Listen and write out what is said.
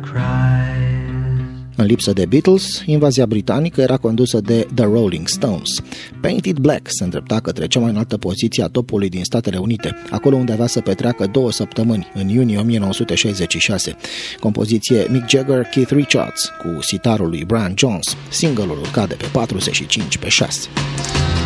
În lipsă de Beatles, invazia britanică era condusă de The Rolling Stones. Painted Black se îndrepta către cea mai înaltă poziție a topului din Statele Unite, acolo unde avea să petreacă 2 săptămâni, în iunie 1966. Compoziție Mick Jagger, Keith Richards, cu sitarul lui Brian Jones. Single-ul urca de pe 45 pe 6.